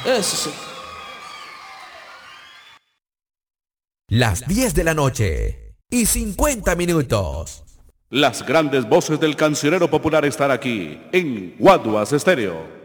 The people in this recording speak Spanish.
Eso sí. Las 10 de la noche y 50 minutos. Las grandes voces del cancionero popular están aquí en Guaduas Estéreo.